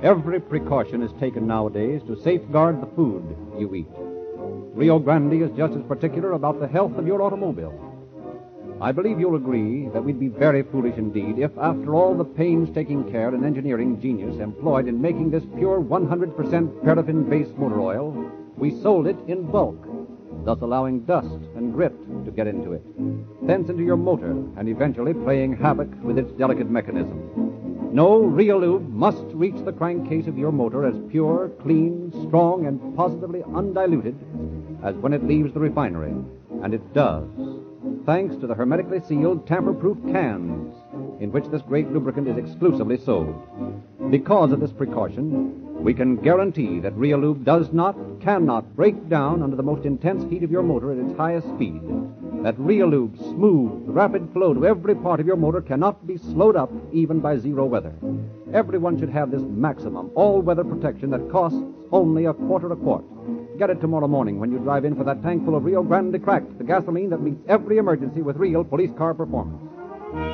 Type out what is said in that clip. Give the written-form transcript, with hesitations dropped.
Every precaution is taken nowadays to safeguard the food you eat. Rio Grande is just as particular about the health of your automobile. I believe you'll agree that we'd be very foolish indeed if, after all the painstaking care and engineering genius employed in making this pure 100% paraffin-based motor oil, we sold it in bulk, thus allowing dust and grit to get into it, thence into your motor, and eventually playing havoc with its delicate mechanism. No, Reolube must reach the crankcase of your motor as pure, clean, strong, and positively undiluted as when it leaves the refinery. And it does, thanks to the hermetically sealed, tamper-proof cans in which this great lubricant is exclusively sold. Because of this precaution, we can guarantee that Reolube cannot break down under the most intense heat of your motor at its highest speed. That Reolube's smooth, rapid flow to every part of your motor cannot be slowed up even by zero weather. Everyone should have this maximum all-weather protection that costs only $0.25 a quart. Get it tomorrow morning when you drive in for that tank full of Rio Grande Cracked, the gasoline that meets every emergency with real police car performance.